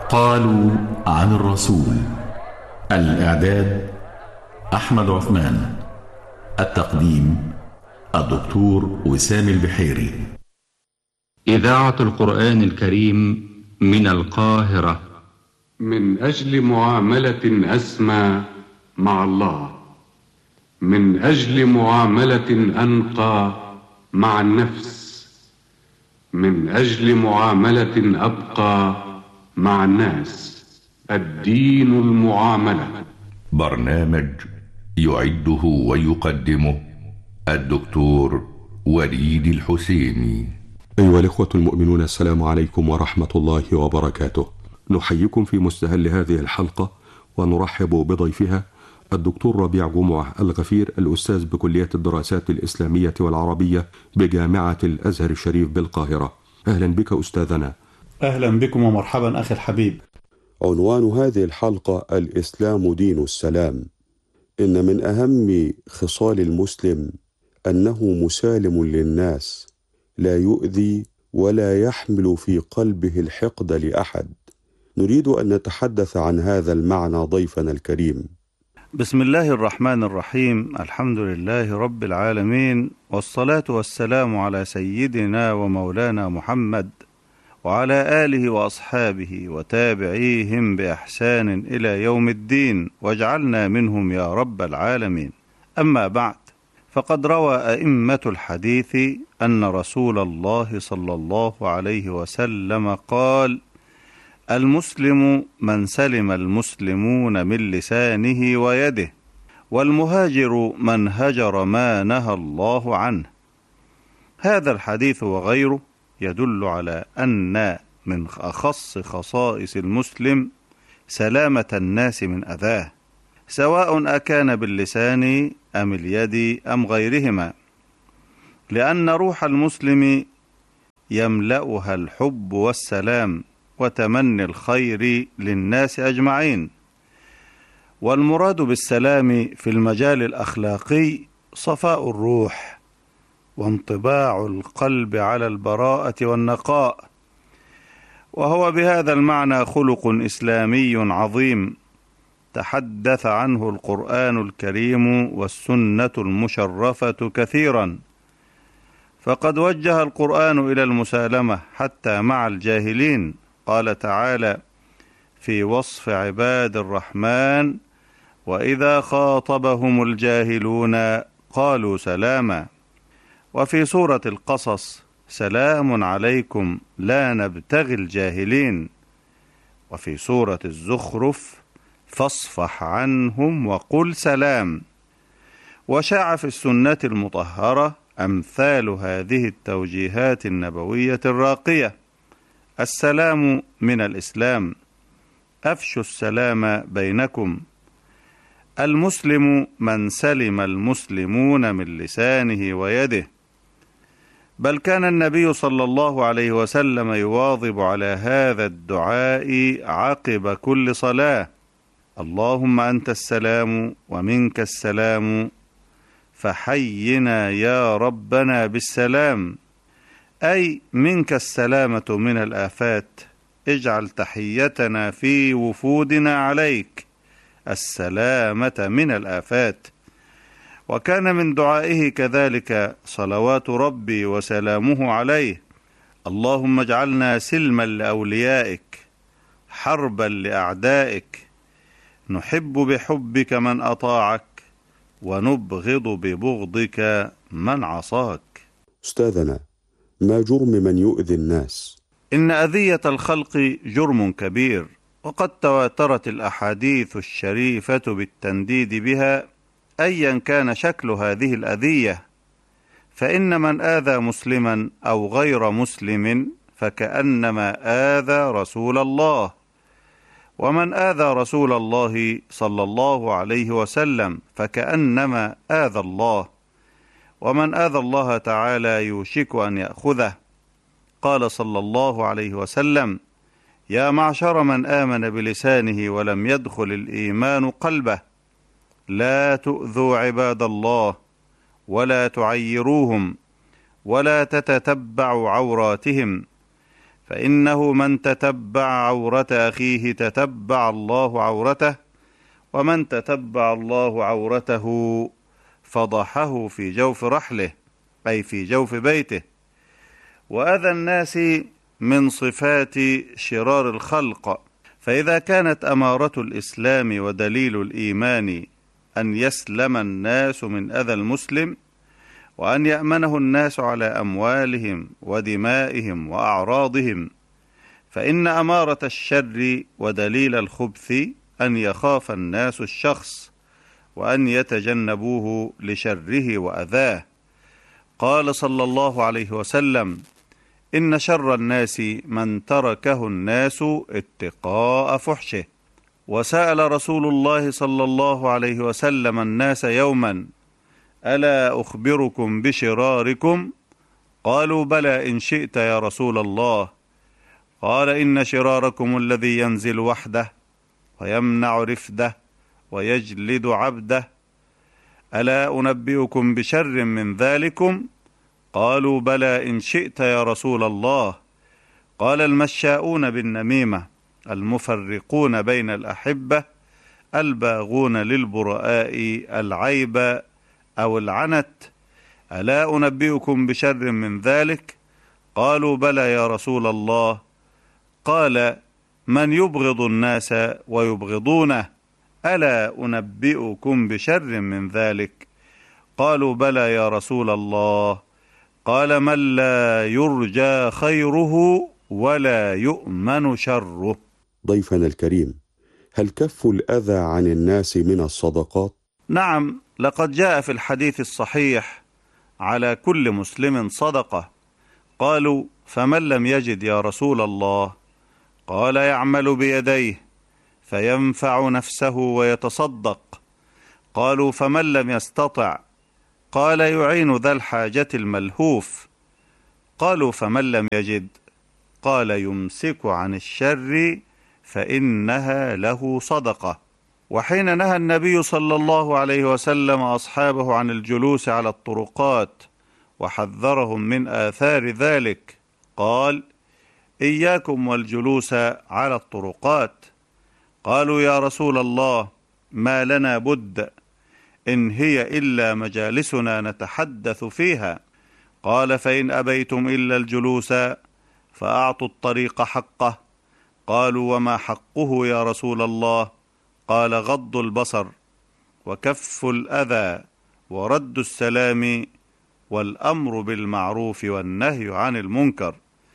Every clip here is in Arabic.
قالوا عن الرسول. الإعداد أحمد عثمان. التقديم الدكتور وسام البحيري. إذاعة القرآن الكريم من القاهرة. من أجل معاملة أسمى مع الله، من أجل معاملة أنقى مع النفس، من أجل معاملة أبقى مع الناس. الدين المعاملة. برنامج يعده ويقدمه الدكتور وليد الحسيني. أيها الإخوة المؤمنون، السلام عليكم ورحمة الله وبركاته. نحييكم في مستهل هذه الحلقة ونرحب بضيفها الدكتور ربيع جمعة الغفير، الأستاذ بكلية الدراسات الإسلامية والعربية بجامعة الأزهر الشريف بالقاهرة. أهلا بك أستاذنا. أهلا بكم ومرحبا أخي الحبيب. عنوان هذه الحلقة: الإسلام دين السلام. إن من أهم خصال المسلم أنه مسالم للناس، لا يؤذي ولا يحمل في قلبه الحقد لأحد. نريد أن نتحدث عن هذا المعنى ضيفنا الكريم. بسم الله الرحمن الرحيم. الحمد لله رب العالمين، والصلاة والسلام على سيدنا ومولانا محمد وعلى آله وأصحابه وتابعيهم بإحسان إلى يوم الدين، واجعلنا منهم يا رب العالمين. أما بعد، فقد روى أئمة الحديث أن رسول الله صلى الله عليه وسلم قال: المسلم من سلم المسلمون من لسانه ويده، والمهاجر من هجر ما نهى الله عنه. هذا الحديث وغيره يدل على أن من أخص خصائص المسلم سلامة الناس من أذاه، سواء أكان باللسان أم اليد أم غيرهما، لأن روح المسلم يملأها الحب والسلام وتمني الخير للناس أجمعين. والمراد بالسلام في المجال الأخلاقي صفاء الروح وانطباع القلب على البراءة والنقاء، وهو بهذا المعنى خلق إسلامي عظيم تحدث عنه القرآن الكريم والسنة المشرفة كثيرا. فقد وجه القرآن إلى المسالمة حتى مع الجاهلين. قال تعالى في وصف عباد الرحمن: وإذا خاطبهم الجاهلون قالوا سلاما. وفي سورة القصص: سلام عليكم لا نبتغي الجاهلين. وفي سورة الزخرف: فاصفح عنهم وقل سلام. وشاع في السنة المطهرة أمثال هذه التوجيهات النبوية الراقية: السلام من الإسلام، أفشوا السلام بينكم، المسلم من سلم المسلمون من لسانه ويده. بل كان النبي صلى الله عليه وسلم يواظب على هذا الدعاء عقب كل صلاة: اللهم أنت السلام ومنك السلام، فحينا يا ربنا بالسلام، أي منك السلامة من الآفات، اجعل تحيتنا في وفودنا عليك السلامة من الآفات. وكان من دعائه كذلك صلوات ربي وسلامه عليه: اللهم اجعلنا سلما لأوليائك، حربا لأعدائك، نحب بحبك من أطاعك، ونبغض ببغضك من عصاك. أستاذنا، ما جرم من يؤذي الناس؟ إن أذية الخلق جرم كبير، وقد تواترت الأحاديث الشريفة بالتنديد بها أيا كان شكل هذه الأذية. فإن من آذى مسلما أو غير مسلم فكأنما آذى رسول الله، ومن آذى رسول الله صلى الله عليه وسلم فكأنما آذى الله، ومن آذى الله تعالى يوشك أن يأخذه. قال صلى الله عليه وسلم: يا معشر من آمن بلسانه ولم يدخل الإيمان قلبه، لا تؤذوا عباد الله ولا تعيروهم ولا تتتبعوا عوراتهم، فإنه من تتبع عورة أخيه تتبع الله عورته، ومن تتبع الله عورته فضحه في جوف رحله، أي في جوف بيته. وأذى الناس من صفات شرار الخلق، فإذا كانت أمارة الإسلام ودليل الإيمان أن يسلم الناس من أذى المسلم، وأن يأمنه الناس على أموالهم ودمائهم وأعراضهم، فإن أمارة الشر ودليل الخبث أن يخاف الناس الشخص وأن يتجنبوه لشره وأذاه. قال صلى الله عليه وسلم: إن شر الناس من تركه الناس اتقاء فحشه. وسأل رسول الله صلى الله عليه وسلم الناس يوما: ألا أخبركم بشراركم؟ قالوا: بلى إن شئت يا رسول الله. قال: إن شراركم الذي ينزل وحده ويمنع رفده ويجلد عبده. ألا أنبئكم بشر من ذلكم؟ قالوا: بلى إن شئت يا رسول الله. قال: المشاؤون بالنميمة، المفرقون بين الأحبة، الباغون للبراء العيب أو العنت. ألا أنبئكم بشر من ذلك؟ قالوا: بلى يا رسول الله. قال: من يبغض الناس ويبغضونه. ألا أنبئكم بشر من ذلك؟ قالوا: بلى يا رسول الله. قال: من لا يرجى خيره ولا يؤمن شره. ضيفنا الكريم، هل كف الأذى عن الناس من الصدقات؟ نعم، لقد جاء في الحديث الصحيح: على كل مسلم صدقة. قالوا: فمن لم يجد يا رسول الله؟ قال: يعمل بيديه فينفع نفسه ويتصدق. قالوا: فمن لم يستطع؟ قال: يعين ذا الحاجة الملهوف. قالوا: فمن لم يجد؟ قال: يمسك عن الشر فإنها له صدقة. وحين نهى النبي صلى الله عليه وسلم أصحابه عن الجلوس على الطرقات وحذرهم من آثار ذلك، قال: إياكم والجلوس على الطرقات. قالوا: يا رسول الله، ما لنا بد، إن هي إلا مجالسنا نتحدث فيها. قال: فإن أبيتم إلا الجلوس فأعطوا الطريق حقه. قالوا: وما حقه يا رسول الله؟ قال: غض البصر وكف الأذى ورد السلام والأمر بالمعروف والنهي عن المنكر.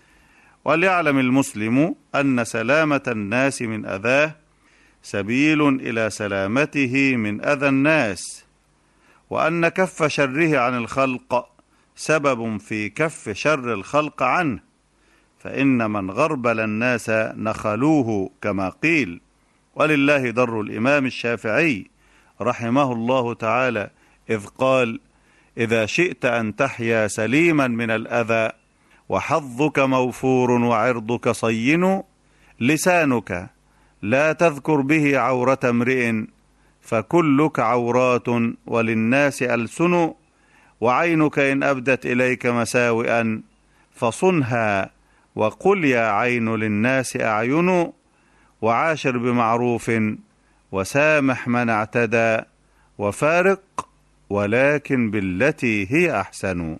وليعلم المسلم أن سلامة الناس من أذاه سبيل إلى سلامته من أذى الناس، وأن كف شره عن الخلق سبب في كف شر الخلق عنه، فإن من غربل الناس نخلوه كما قيل. ولله در الإمام الشافعي رحمه الله تعالى إذ قال: إذا شئت أن تحيا سليما من الأذى وحظك موفور وعرضك صين، لسانك لا تذكر به عورة امرئ، فكلك عورات وللناس ألسن، وعينك إن أبدت إليك مساوئا فصنها، وقل يا عين للناس أعين، وعاشر بمعروف وسامح من اعتدى، وفارق ولكن بالتي هي أحسن.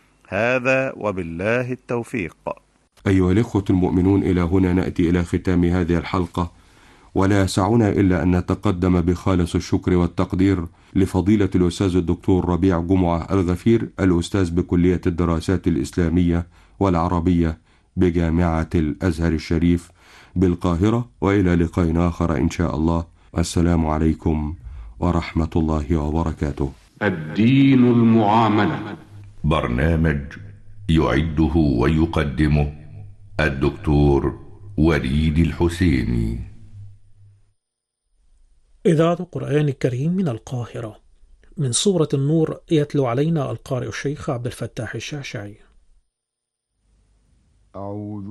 هذا وبالله التوفيق. أيها الإخوة المؤمنون، إلى هنا نأتي إلى ختام هذه الحلقة، ولا يسعنا إلا أن نتقدم بخالص الشكر والتقدير لفضيلة الأستاذ الدكتور ربيع جمعة الغفير، الأستاذ بكلية الدراسات الإسلامية والعربية بجامعة الأزهر الشريف بالقاهرة. وإلى لقاء آخر إن شاء الله. السلام عليكم ورحمة الله وبركاته. الدين المعاملة، برنامج يعده ويقدمه الدكتور وليد الحسيني. إذاعة القرآن الكريم من القاهرة، من سورة النور، يتلو علينا القارئ الشيخ عبد الفتاح الشاشعي. أعوذ